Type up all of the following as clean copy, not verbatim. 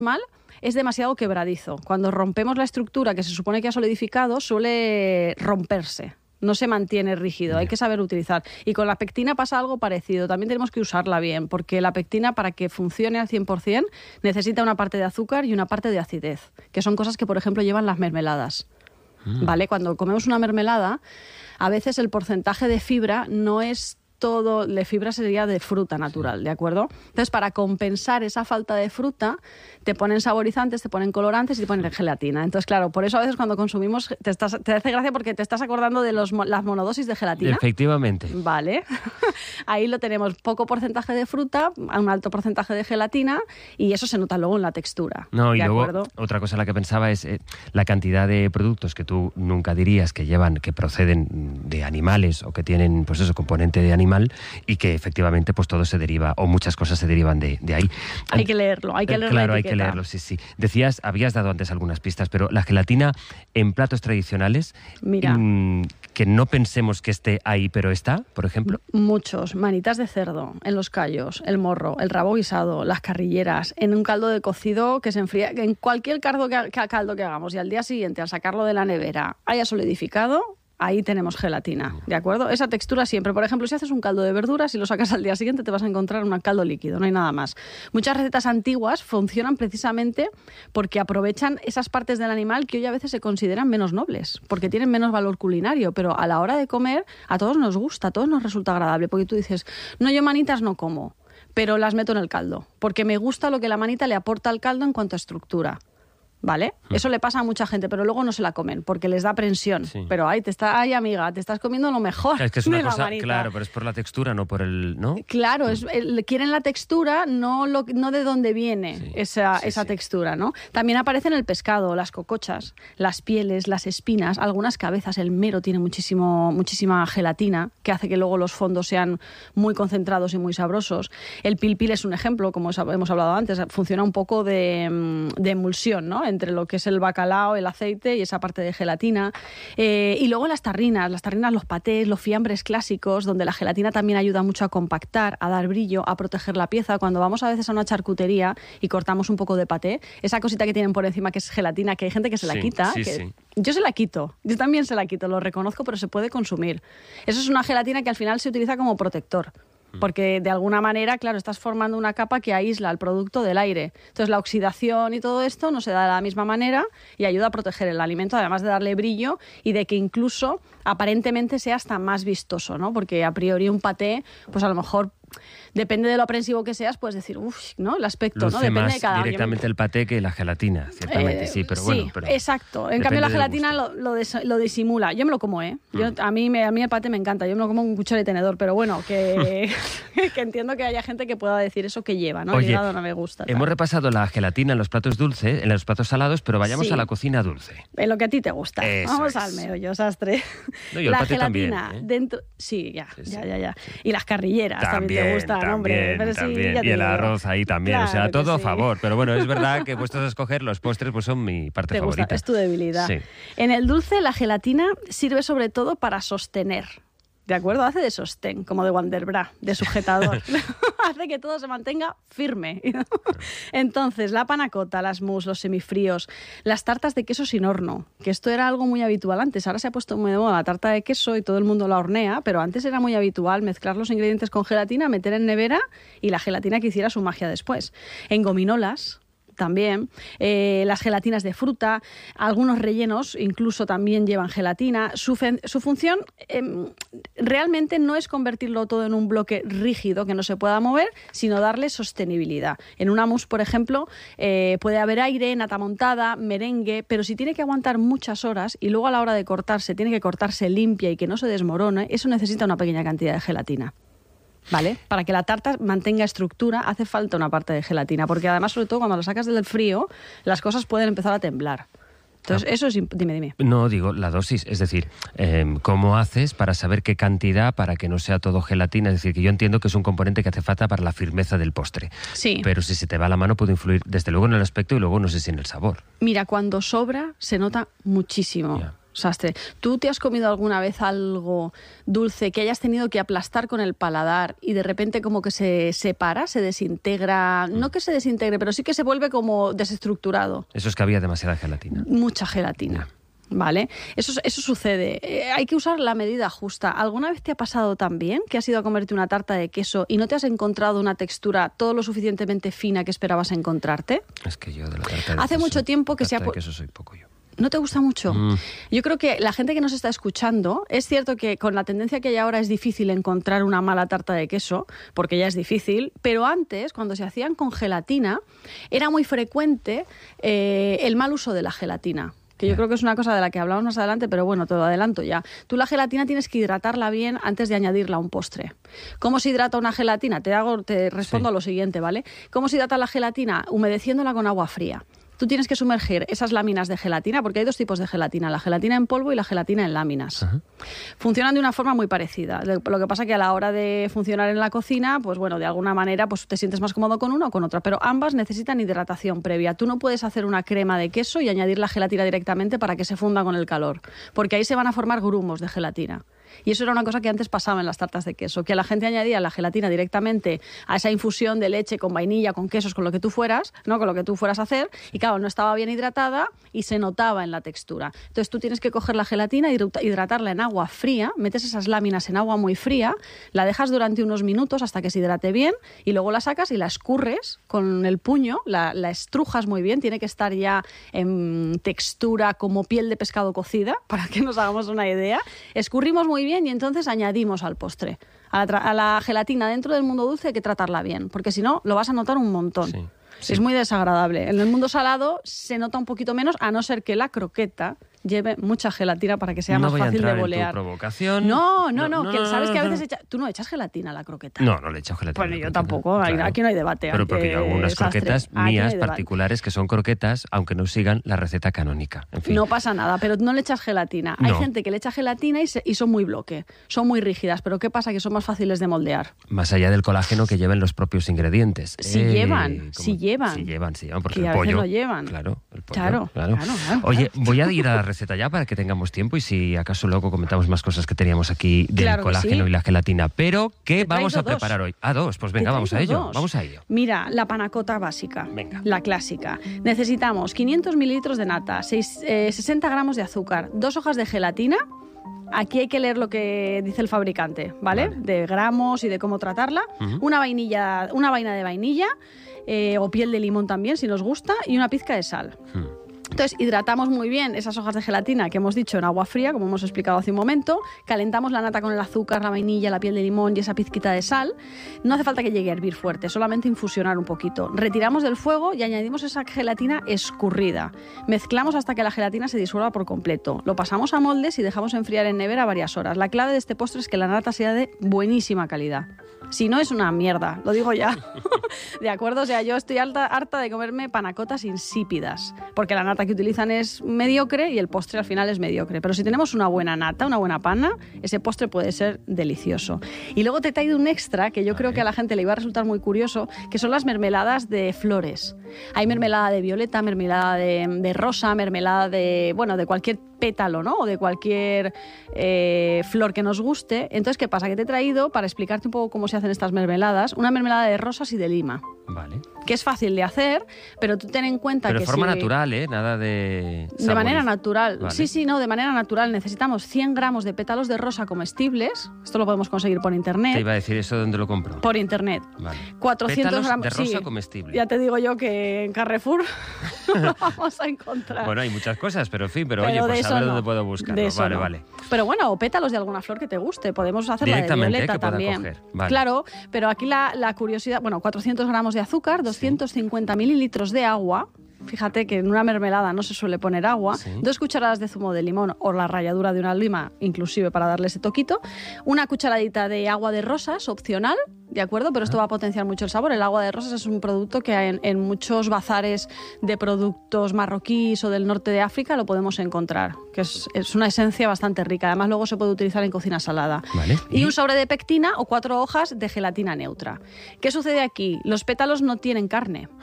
mal es demasiado quebradizo. Cuando rompemos la estructura que se supone que ha solidificado, suele romperse. No se mantiene rígido, hay que saber utilizar. Y con la pectina pasa algo parecido. También tenemos que usarla bien, porque la pectina, para que funcione al 100%, necesita una parte de azúcar y una parte de acidez, que son cosas que, por ejemplo, llevan las mermeladas. ¿Vale? Cuando comemos una mermelada, a veces el porcentaje de fibra no es todo, de fibra sería de fruta natural, ¿de acuerdo? Entonces, para compensar esa falta de fruta, te ponen saborizantes, te ponen colorantes y te ponen gelatina. Entonces, claro, por eso a veces cuando consumimos, te hace gracia porque te estás acordando de las monodosis de gelatina. Efectivamente. Vale. Ahí lo tenemos, poco porcentaje de fruta, un alto porcentaje de gelatina, y eso se nota luego en la textura. No, y ¿de luego, acuerdo? otra cosa en la que pensaba es la cantidad de productos que tú nunca dirías que proceden de animales o que tienen, pues eso, componente de animal, y que efectivamente pues todo se deriva, o muchas cosas se derivan de ahí. Hay que leerlo, hay que leer Claro, la hay etiqueta. que leerlo, sí. Habías dado antes algunas pistas, pero la gelatina en platos tradicionales, Mira, que no pensemos que esté ahí, pero está, por ejemplo. muchos, manitas de cerdo, en los callos, el morro, el rabo guisado, las carrilleras, en un caldo de cocido que se enfría, en cualquier caldo que hagamos, y al día siguiente, al sacarlo de la nevera, haya solidificado, ahí tenemos gelatina, ¿de acuerdo? Esa textura siempre. Por ejemplo, si haces un caldo de verduras y lo sacas al día siguiente, te vas a encontrar un caldo líquido, no hay nada más. Muchas recetas antiguas funcionan precisamente porque aprovechan esas partes del animal que hoy a veces se consideran menos nobles, porque tienen menos valor culinario, pero a la hora de comer a todos nos gusta, a todos nos resulta agradable, porque tú dices, no, yo manitas no como, pero las meto en el caldo, porque me gusta lo que la manita le aporta al caldo en cuanto a estructura. ¿Vale? Eso le pasa a mucha gente, pero luego no se la comen porque les da aprensión. Sí. Pero amiga, te estás comiendo lo mejor. Es que es una de la cosa, manita. claro, pero es por la textura, no por el, ¿no? Claro, quieren la textura, no de dónde viene esa textura, ¿no? También aparece en el pescado, las cocochas, las pieles, las espinas, algunas cabezas. El mero tiene muchísima gelatina, que hace que luego los fondos sean muy concentrados y muy sabrosos. El pilpil es un ejemplo, como hemos hablado antes, funciona un poco de emulsión, ¿no? Entre lo que es el bacalao, el aceite y esa parte de gelatina. Y luego las tarrinas, los patés, los fiambres clásicos, donde la gelatina también ayuda mucho a compactar, a dar brillo, a proteger la pieza. Cuando vamos a veces a una charcutería y cortamos un poco de paté, esa cosita que tienen por encima que es gelatina, que hay gente que se la quita. Yo se la quito, yo también se la quito, lo reconozco, pero se puede consumir. Eso es una gelatina que al final se utiliza como protector. Porque de alguna manera, claro, estás formando una capa que aísla el producto del aire. Entonces la oxidación y todo esto no se da de la misma manera y ayuda a proteger el alimento, además de darle brillo y de que incluso aparentemente sea hasta más vistoso, ¿no? Porque a priori un paté, pues a lo mejor depende de lo aprensivo que seas, puedes decir, uff, ¿no? El aspecto, luce ¿no? Depende más de cada directamente el paté que la gelatina, ciertamente, sí, pero bueno. Sí, exacto. En cambio la gelatina lo disimula. Yo me lo como, ¿eh? A mí el paté me encanta, yo me lo como con cuchara y tenedor, pero bueno, que entiendo que haya gente que pueda decir eso que lleva, ¿no? Oye, el hígado no me gusta. Hemos repasado la gelatina en los platos dulces, en los platos salados, pero vayamos Sí. a la cocina dulce. En lo que a ti te gusta. Eso Vamos es. al meollo, sastre. No, y el la paté gelatina también, ¿eh? dentro... Sí, ya. Sí. Y las carrilleras también te gustan, hombre. Pero sí, también. ya te Y el digo. arroz ahí también, Claro o sea, que todo a sí. favor. Pero bueno, es verdad que puestos a escoger, los postres pues son mi parte Te gusta, favorita. es tu debilidad. Sí. En el dulce, la gelatina sirve sobre todo para sostener. ¿De acuerdo? Hace de sostén, como de Wanderbra, de sujetador. Hace que todo se mantenga firme. Entonces, la panacota, las mousse, los semifríos, las tartas de queso sin horno, que esto era algo muy habitual antes. Ahora se ha puesto muy de moda la tarta de queso y todo el mundo la hornea, pero antes era muy habitual mezclar los ingredientes con gelatina, meter en nevera y la gelatina que hiciera su magia después. En gominolas también, las gelatinas de fruta, algunos rellenos incluso también llevan gelatina. Su función realmente no es convertirlo todo en un bloque rígido que no se pueda mover, sino darle sostenibilidad. En una mousse, por ejemplo, puede haber aire, nata montada, merengue, pero si tiene que aguantar muchas horas y luego a la hora de cortarse tiene que cortarse limpia y que no se desmorone, eso necesita una pequeña cantidad de gelatina. ¿Vale? Para que la tarta mantenga estructura hace falta una parte de gelatina, porque además, sobre todo cuando la sacas del frío, las cosas pueden empezar a temblar. Entonces, eso es... Dime. No, digo, la dosis, es decir, ¿cómo haces para saber qué cantidad para que no sea todo gelatina? Es decir, que yo entiendo que es un componente que hace falta para la firmeza del postre. Sí. Pero si se te va la mano puede influir desde luego en el aspecto y luego no sé si en el sabor. Mira, cuando sobra se nota muchísimo. Ya. O sea, ¿tú te has comido alguna vez algo dulce que hayas tenido que aplastar con el paladar y de repente como que se separa, se desintegra? No que se desintegre, pero sí que se vuelve como desestructurado. Eso es que había demasiada gelatina. Mucha gelatina. ¿Vale? Eso sucede. Hay que usar la medida justa. ¿Alguna vez te ha pasado también que has ido a comerte una tarta de queso y no te has encontrado una textura todo lo suficientemente fina que esperabas encontrarte? Es que yo de la tarta de Hace queso, mucho tiempo que de queso soy poco yo. ¿No te gusta mucho? Yo creo que la gente que nos está escuchando, es cierto que con la tendencia que hay ahora es difícil encontrar una mala tarta de queso, porque ya es difícil, pero antes, cuando se hacían con gelatina, era muy frecuente el mal uso de la gelatina. Que yo creo que es una cosa de la que hablamos más adelante, pero bueno, te lo adelanto ya. Tú la gelatina tienes que hidratarla bien antes de añadirla a un postre. ¿Cómo se hidrata una gelatina? Te respondo a lo siguiente, ¿vale? ¿Cómo se hidrata la gelatina? Humedeciéndola con agua fría. Tú tienes que sumergir esas láminas de gelatina, porque hay dos tipos de gelatina, la gelatina en polvo y la gelatina en láminas. Ajá. Funcionan de una forma muy parecida. Lo que pasa que a la hora de funcionar en la cocina, pues bueno, de alguna manera pues te sientes más cómodo con una o con otra, pero ambas necesitan hidratación previa. Tú no puedes hacer una crema de queso y añadir la gelatina directamente para que se funda con el calor, porque ahí se van a formar grumos de gelatina. Y eso era una cosa que antes pasaba en las tartas de queso, que la gente añadía la gelatina directamente a esa infusión de leche con vainilla, con quesos, con lo que tú fueras, ¿no? Con lo que tú fueras a hacer, y claro, no estaba bien hidratada y se notaba en la textura. Entonces tú tienes que coger la gelatina, hidratarla en agua fría, metes esas láminas en agua muy fría, la dejas durante unos minutos hasta que se hidrate bien y luego la sacas y la escurres con el puño, la estrujas muy bien, tiene que estar ya en textura como piel de pescado cocida, para que nos hagamos una idea. Escurrimos muy bien y entonces añadimos al postre. A la gelatina dentro del mundo dulce hay que tratarla bien, porque si no lo vas a notar un montón. Sí, sí. Es muy desagradable. En el mundo salado se nota un poquito menos, a no ser que la croqueta lleve mucha gelatina para que sea más fácil de bolear. No voy a entrar en tu provocación. No, que sabes que a veces tú no echas gelatina a la croqueta. No le echo gelatina. Bueno, yo tampoco, claro. Aquí no hay debate. Pero porque yo hago unas croquetas mías particulares que son croquetas, aunque no sigan la receta canónica. En fin. No pasa nada, pero no le echas gelatina. Hay gente que le echa gelatina y son muy bloque, son muy rígidas, pero ¿qué pasa? Que son más fáciles de moldear. Más allá del colágeno que lleven los propios ingredientes. Sí llevan, porque y el pollo lo llevan. Claro, el pollo. Claro. Oye, voy a ir a la receta ya para que tengamos tiempo y si acaso luego comentamos más cosas que teníamos aquí del colágeno y la gelatina. Pero, ¿qué vamos a preparar hoy? Dos, pues venga, vamos a ello. Mira, la panacota básica, la clásica. Necesitamos 500 mililitros de nata, 60 gramos de azúcar, 2 hojas de gelatina. Aquí hay que leer lo que dice el fabricante, ¿vale? De gramos y de cómo tratarla. Una vaina de vainilla o piel de limón también, si nos gusta, y una pizca de sal. Entonces, hidratamos muy bien esas hojas de gelatina que hemos dicho en agua fría, como hemos explicado hace un momento. Calentamos la nata con el azúcar, la vainilla, la piel de limón y esa pizquita de sal. No hace falta que llegue a hervir fuerte, solamente infusionar un poquito. Retiramos del fuego y añadimos esa gelatina escurrida. Mezclamos hasta que la gelatina se disuelva por completo. Lo pasamos a moldes y dejamos enfriar en nevera varias horas. La clave de este postre es que la nata sea de buenísima calidad. Si no, es una mierda, lo digo ya. ¿De acuerdo? O sea, yo estoy harta de comerme panacotas insípidas, porque la nata que utilizan es mediocre y el postre al final es mediocre. Pero si tenemos una buena nata, una buena pana, ese postre puede ser delicioso. Y luego te he traído un extra que yo creo que a la gente le iba a resultar muy curioso, que son las mermeladas de flores. Hay mermelada de violeta, mermelada de rosa, mermelada de cualquier pétalo, ¿no? O de cualquier flor que nos guste. Entonces, ¿qué pasa? Que te he traído, para explicarte un poco cómo se hacen estas mermeladas, una mermelada de rosas y de lima. Vale. Que es fácil de hacer, pero tú ten en cuenta que de forma natural, ¿eh? Nada de sabores. De manera natural. Vale. Sí, de manera natural. Necesitamos 100 gramos de pétalos de rosa comestibles. Esto lo podemos conseguir por internet. Te iba a decir eso, ¿dónde lo compro? Por internet. Vale. 400 pétalos gramos de rosa comestible. Ya te digo yo que en Carrefour lo vamos a encontrar. Bueno, hay muchas cosas, pero oye, pues a ver dónde puedo buscarlo. Vale. Pero bueno, o pétalos de alguna flor que te guste. Podemos hacer la de violeta también. Vale. Claro, pero aquí la curiosidad, 400 gramos de azúcar, 250 mililitros de agua. Fíjate que en una mermelada no se suele poner agua. 2 cucharadas de zumo de limón o la ralladura de una lima, inclusive para darle ese toquito. Una cucharadita de agua de rosas, opcional, ¿de acuerdo? Pero esto va a potenciar mucho el sabor. El agua de rosas es un producto que en muchos bazares de productos marroquíes o del norte de África lo podemos encontrar, que es una esencia bastante rica. Además, luego se puede utilizar en cocina salada. Vale. Y un sobre de pectina o 4 hojas de gelatina neutra. ¿Qué sucede aquí? Los pétalos no tienen carne.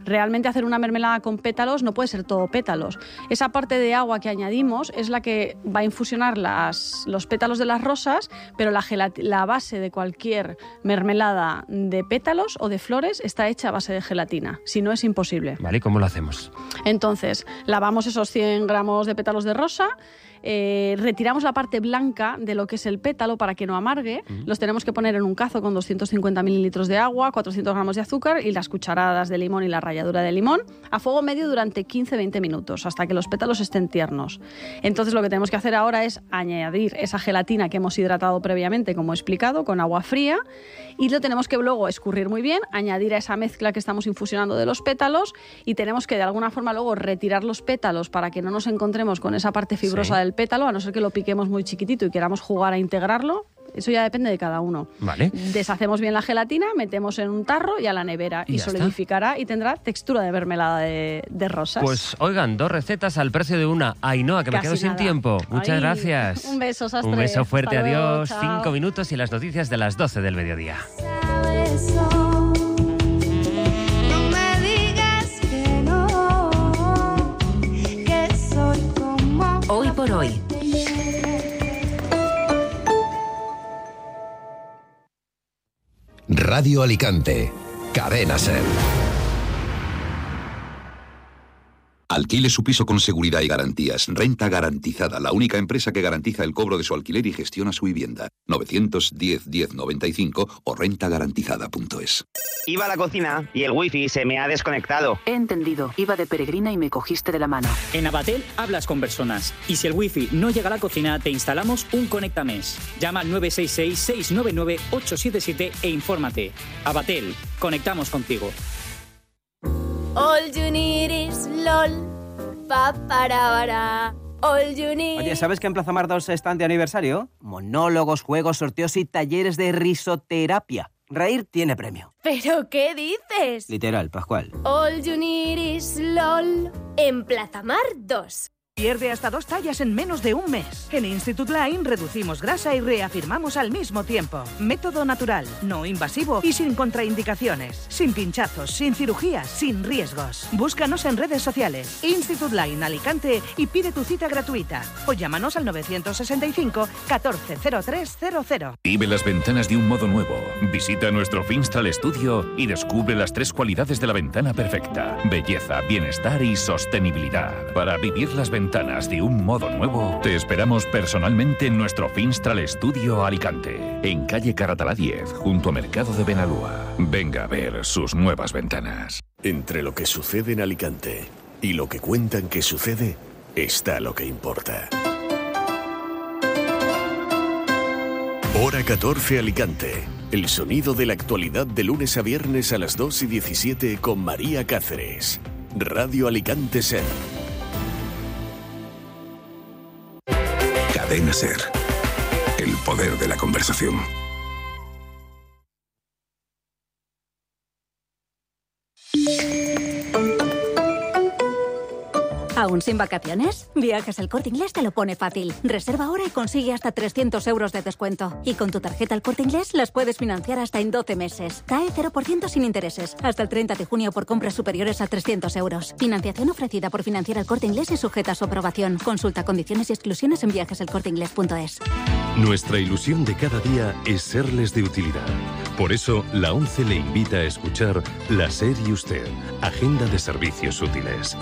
Realmente hacer una mermelada con pétalos no puede ser todo pétalos. Esa parte de agua que añadimos es la que va a infusionar los pétalos de las rosas, pero la base de cualquier mermelada de pétalos o de flores está hecha a base de gelatina. Si no, es imposible. Vale, ¿cómo lo hacemos? Entonces, lavamos esos 100 gramos de pétalos de rosa, retiramos la parte blanca de lo que es el pétalo para que no amargue, los tenemos que poner en un cazo con 250 mililitros de agua, 400 gramos de azúcar y las cucharadas de limón y la ralladura de limón a fuego medio durante 15-20 minutos hasta que los pétalos estén tiernos. Entonces lo que tenemos que hacer ahora es añadir esa gelatina que hemos hidratado previamente, como he explicado, con agua fría, y lo tenemos que luego escurrir muy bien, añadir a esa mezcla que estamos infusionando de los pétalos, y tenemos que de alguna forma luego retirar los pétalos para que no nos encontremos con esa parte fibrosa del pétalo, a no ser que lo piquemos muy chiquitito y queramos jugar a integrarlo. Eso ya depende de cada uno. Vale. Deshacemos bien la gelatina, metemos en un tarro y a la nevera y solidificará y tendrá textura de mermelada de rosas. Pues oigan, 2 recetas al precio de una. Ainhoa, que me quedo sin tiempo. Muchas gracias. Un beso, sastre. Un beso fuerte, Hasta luego, adiós. chao. 5 minutos y las noticias de las 12 del mediodía. No me digas que no, que soy como Hoy por hoy. Radio Alicante, Cadena SER. Alquile su piso con seguridad y garantías. Renta Garantizada, la única empresa que garantiza el cobro de su alquiler y gestiona su vivienda. 910-1095 o rentagarantizada.es. Iba a la cocina y el wifi se me ha desconectado. He entendido. Iba de peregrina y me cogiste de la mano. En Abatel hablas con personas. Y si el wifi no llega a la cocina, te instalamos un Conectamesh. Llama al 966-699-877 e infórmate. Abatel, conectamos contigo. All you need is LOL. Pa-para-para. All you need. Oye, ¿sabes que en Plaza Mar 2 están de aniversario? Monólogos, juegos, sorteos y talleres de risoterapia. Reír tiene premio. ¿Pero qué dices? Literal, Pascual. All you need is LOL. En Plaza Mar 2. Pierde hasta 2 tallas en menos de un mes. En Institut Line reducimos grasa y reafirmamos al mismo tiempo. Método natural, no invasivo y sin contraindicaciones. Sin pinchazos, sin cirugías, sin riesgos. Búscanos en redes sociales. Institut Line Alicante y pide tu cita gratuita. O llámanos al 965 140300. Vive las ventanas de un modo nuevo. Visita nuestro Finstral Studio y descubre las 3 cualidades de la ventana perfecta: belleza, bienestar y sostenibilidad. Para vivir las ventanas de un modo nuevo, te esperamos personalmente en nuestro Finstral Studio Alicante, en calle Caratalá 10, junto a Mercado de Benalúa. Venga a ver sus nuevas ventanas. Entre lo que sucede en Alicante y lo que cuentan que sucede, está lo que importa. Hora 14 Alicante. El sonido de la actualidad de lunes a viernes a las 2:17 con María Cáceres. Radio Alicante SER. Cadena SER. El poder de la conversación. ¿Aún sin vacaciones? Viajes El Corte Inglés te lo pone fácil. Reserva ahora y consigue hasta 300 euros de descuento. Y con tu tarjeta El Corte Inglés las puedes financiar hasta en 12 meses. CAE 0% sin intereses. Hasta el 30 de junio por compras superiores a 300 euros. Financiación ofrecida por Financiera El Corte Inglés y sujeta a su aprobación. Consulta condiciones y exclusiones en viajeselcorteinglés.es. Nuestra ilusión de cada día es serles de utilidad. Por eso, la ONCE le invita a escuchar La SER y Usted, Agenda de Servicios Útiles.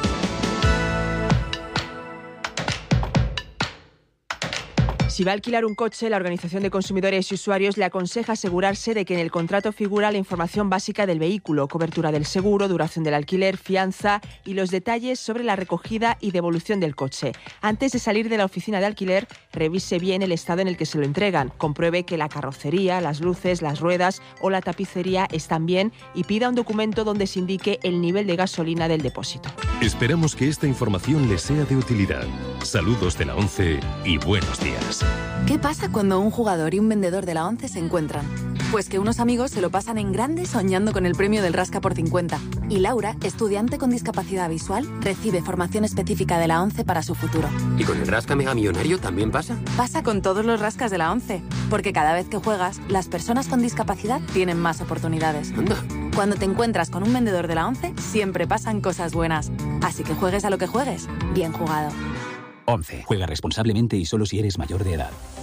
Si va a alquilar un coche, la Organización de Consumidores y Usuarios le aconseja asegurarse de que en el contrato figura la información básica del vehículo, cobertura del seguro, duración del alquiler, fianza y los detalles sobre la recogida y devolución del coche. Antes de salir de la oficina de alquiler, revise bien el estado en el que se lo entregan, compruebe que la carrocería, las luces, las ruedas o la tapicería están bien y pida un documento donde se indique el nivel de gasolina del depósito. Esperamos que esta información les sea de utilidad. Saludos de la ONCE y buenos días. ¿Qué pasa cuando un jugador y un vendedor de la ONCE se encuentran? Pues que unos amigos se lo pasan en grande soñando con el premio del Rasca por 50. Y Laura, estudiante con discapacidad visual, recibe formación específica de la ONCE para su futuro. ¿Y con el Rasca Mega Millonario también pasa? Pasa con todos los rascas de la ONCE, porque cada vez que juegas, las personas con discapacidad tienen más oportunidades. Anda. Cuando te encuentras con un vendedor de la 11, siempre pasan cosas buenas. Así que juegues a lo que juegues, bien jugado. 11. Juega responsablemente y solo si eres mayor de edad.